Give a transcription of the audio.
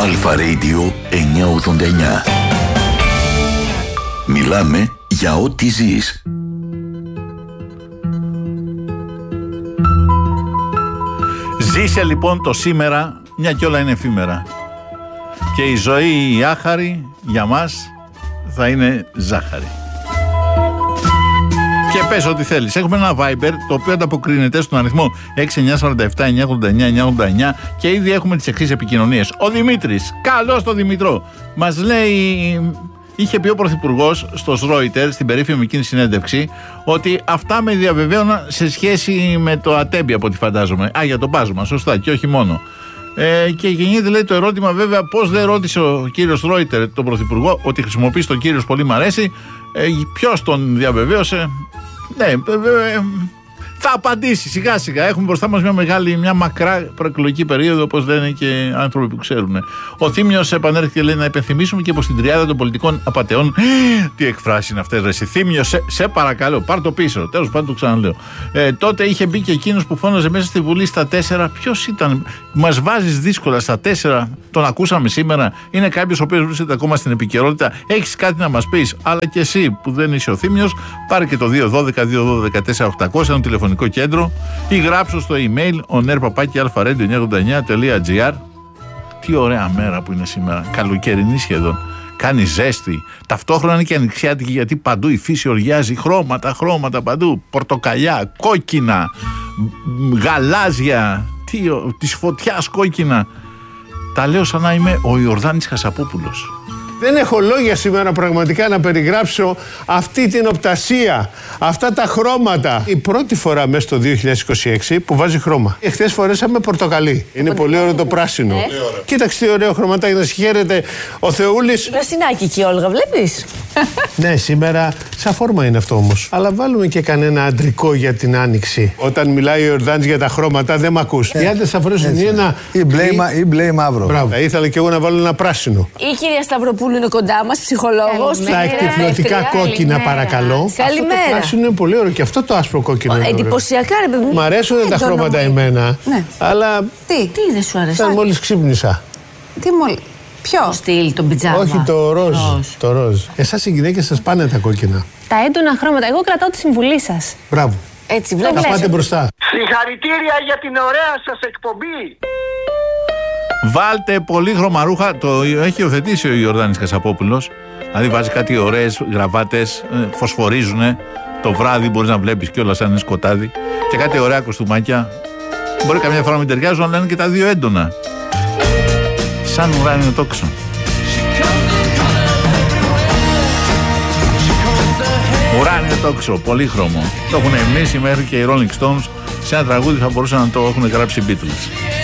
Αλφα Radio 989. Μιλάμε για ό,τι ζεις. Ζήσε λοιπόν το σήμερα, μια κι όλα είναι εφήμερα. Και η ζωή η άχαρη για μας θα είναι ζάχαρη. Και πες ό,τι θέλεις. Έχουμε ένα Viber το οποίο ανταποκρίνεται στον αριθμό 6947-989-989 και ήδη έχουμε τις εξής επικοινωνίες. Ο Δημήτρης, καλώς το Δημητρό, μας λέει, είχε πει ο Πρωθυπουργός στο Reuters στην περίφημη εκείνη συνέντευξη ότι αυτά με διαβεβαίωνα σε σχέση με το ΑΤΕΜΠΙ από ό,τι φαντάζομαι. Για το πάζωμα, σωστά, και όχι μόνο. Και γεννιέται λέει το ερώτημα βέβαια πώς δεν ρώτησε ο κύριος Ρόιτερ τον Πρωθυπουργό ότι χρησιμοποιεί τον κύριο πολύ μ' αρέσει, ποιος τον διαβεβαίωσε. Ναι, θα απαντήσει σιγά σιγά. Έχουμε μπροστά μας μια μακρά προεκλογική περίοδο, όπως λένε και άνθρωποι που ξέρουν. Ο Θήμιος επανέρχεται και λέει να υπενθυμίσουμε και πως στην τριάδα των πολιτικών απατεών. Τι εκφράσεις είναι αυτές, ρε εσύ Θήμιο, σε παρακαλώ, πάρ' το πίσω. Τέλος πάντων, το ξαναλέω. Τότε είχε μπει και εκείνος που φώναζε μέσα στη Βουλή στα 4. Ποιος ήταν, μας βάζεις δύσκολα στα 4. Τον ακούσαμε σήμερα. Είναι κάποιος ο οποίος βρίσκεται ακόμα στην επικαιρότητα. Έχεις κάτι να μας πεις, αλλά και εσύ που δεν είσαι ο Θήμιος, πάρε και το 212-212-4800, ένα τηλεφωνικό κέντρο, ή γράψω στο email onerpapaki-alpha-radio989.gr. Τι ωραία μέρα που είναι σήμερα, καλοκαιρινή σχεδόν. Κάνει ζέστη. Ταυτόχρονα είναι και ανοιξιάτικη γιατί παντού η φύση οριάζει. Χρώματα παντού. Πορτοκαλιά, κόκκινα, γαλάζια, της φωτιάς κόκκινα. Τα λέω σαν να είμαι ο Ιορδάνης Χασαπόπουλος. Δεν έχω λόγια σήμερα πραγματικά να περιγράψω αυτή την οπτασία, αυτά τα χρώματα. Η πρώτη φορά μέσα στο 2026 που βάζει χρώμα. Εχθές φορέσαμε πορτοκαλί. Είναι πολύ ωραίο το πράσινο. Κοίταξε τι ωραίο χρωματάκι, να συγχαίρεται ο Θεούλης. Πρασινάκι και Όλγα, βλέπεις. Ναι, σήμερα σαν φόρμα είναι αυτό όμως. Αλλά βάλουμε και κανένα αντρικό για την άνοιξη. Όταν μιλάει ο Ιορδάνης για τα χρώματα δεν μ' ακούς. Οι άντρες θα φορέσουν ένα ή μπλε ή μαύρο. Μπράβο. Ήθελα και εγώ να βάλω ένα πράσινο. Η κυρία Σταυροπούλου είναι κοντά μας, ψυχολόγος. Στα εκτυπωτικά κόκκινα, παρακαλώ. Καλημέρα. Αυτό το πράσινο είναι πολύ ωραίο και αυτό το άσπρο κόκκινο. Εντυπωσιακά, ρε παιδί μου. Μ' αρέσουν τα χρώματα εμένα. Ναι. Αλλά. Τι δεν σου αρέσει. Σαν μόλις ξύπνησα. Τι μόλις. Ποιο? Το στυλ, τον πιτζάμα. Όχι, το ροζ. Το ροζ. Εσάς οι γυναίκες σας πάνε τα κόκκινα. Τα έντονα χρώματα. Εγώ κρατάω τη συμβουλή σας. Μπράβο. Έτσι, βλέπετε. Θα πάτε μπροστά. Συγχαρητήρια για την ωραία σας εκπομπή. Βάλτε πολύχρωμα ρούχα. Το έχει υιοθετήσει ο Ιορδάνης Χασαπόπουλος. Δηλαδή βάζει κάτι ωραίες γραβάτες, φωσφορίζουνε. Το βράδυ μπορείς να βλέπεις κιόλας αν είναι σκοτάδι. Και κάτι ωραία κοστούμάκια. Μπορεί καμιά φορά να μην ταιριάζουν, αλλά είναι και τα δύο έντονα. Σαν ουράνιο τόξο. Ουράνιο τόξο, πολύχρωμο. Το έχουν εμείς μέχρι και οι Rolling Stones. Σε ένα τραγούδι θα μπορούσαν να το έχουν γράψει οι Beatles.